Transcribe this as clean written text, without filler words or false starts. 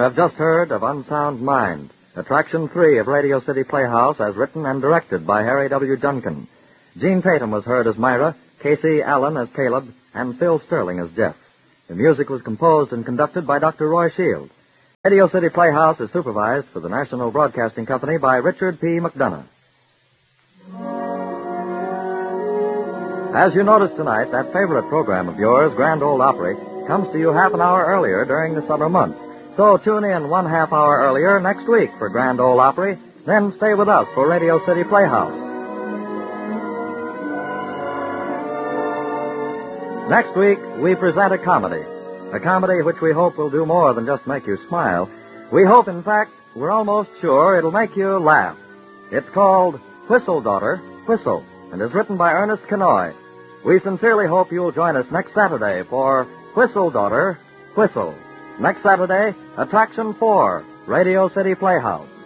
have just heard of Unsound Mind, Attraction 3 of Radio City Playhouse, as written and directed by Harry W. Junkin. Gene Tatum was heard as Myra, Casey Allen as Caleb, and Phil Sterling as Jeff. The music was composed and conducted by Dr. Roy Shield. Radio City Playhouse is supervised for the National Broadcasting Company by Richard P. McDonough. As you noticed tonight, that favorite program of yours, Grand Ole Opry, comes to you half an hour earlier during the summer months. So tune in 1/2 hour earlier next week for Grand Ole Opry, then stay with us for Radio City Playhouse. Next week, we present a comedy which we hope will do more than just make you smile. We hope, in fact, we're almost sure it'll make you laugh. It's called Whistle, Daughter, Whistle, and is written by Ernest Kenoy. We sincerely hope you'll join us next Saturday for Whistle, Daughter, Whistle. Next Saturday, Attraction 4, Radio City Playhouse.